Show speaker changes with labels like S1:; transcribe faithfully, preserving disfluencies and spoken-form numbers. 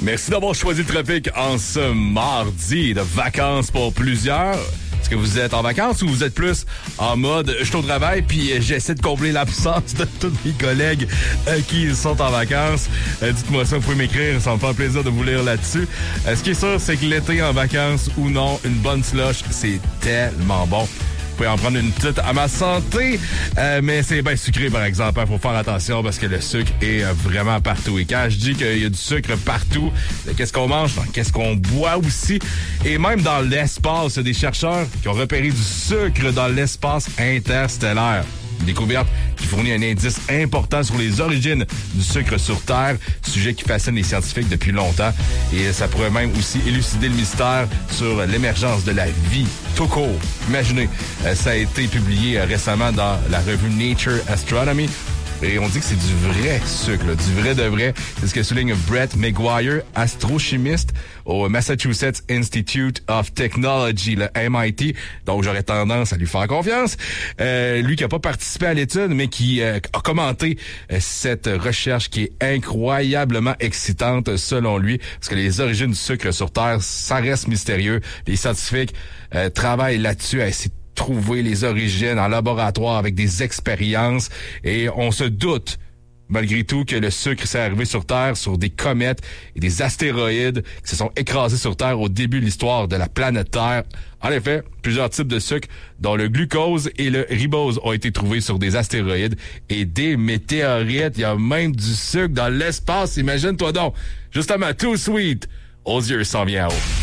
S1: Merci d'avoir choisi le Tropique en ce mardi de vacances pour plusieurs. Est-ce que vous êtes en vacances ou vous êtes plus en mode je suis au travail puis j'essaie de combler l'absence de tous mes collègues euh, qui sont en vacances? Euh, dites-moi ça, vous pouvez m'écrire, ça me fait plaisir de vous lire là-dessus. Euh, ce qui est sûr, c'est que l'été en vacances ou non, une bonne slush, c'est tellement bon. Vous pouvez en prendre une petite à ma santé, euh, mais c'est bien sucré, par exemple. Il faut faire attention parce que le sucre est euh, vraiment partout. Et quand je dis qu'il y a du sucre partout, qu'est-ce qu'on mange, qu'est-ce qu'on boit aussi. Et même dans l'espace, il y a des chercheurs qui ont repéré du sucre dans l'espace interstellaire. Une découverte qui fournit un indice important sur les origines du sucre sur Terre, sujet qui fascine les scientifiques depuis longtemps. Et ça pourrait même aussi élucider le mystère sur l'émergence de la vie tout court. Imaginez, ça a été publié récemment dans la revue Nature Astronomy. Et on dit que c'est du vrai sucre, là, du vrai de vrai. C'est ce que souligne Brett McGuire, astrochimiste au Massachusetts Institute of Technology, le M I T. Donc, j'aurais tendance à lui faire confiance. Euh, lui qui n'a pas participé à l'étude, mais qui euh, a commenté euh, cette recherche qui est incroyablement excitante selon lui. Parce que les origines du sucre sur Terre, ça reste mystérieux. Les scientifiques euh, travaillent là-dessus à essayer de trouver les origines en laboratoire avec des expériences et on se doute malgré tout que le sucre s'est arrivé sur Terre sur des comètes et des astéroïdes qui se sont écrasés sur Terre au début de l'histoire de la planète Terre. En effet, plusieurs types de sucre, dont le glucose et le ribose, ont été trouvés sur des astéroïdes et des météorites. Il y a même du sucre dans l'espace, imagine-toi donc. Justement, Too Sweet, Osier s'en vient en haut.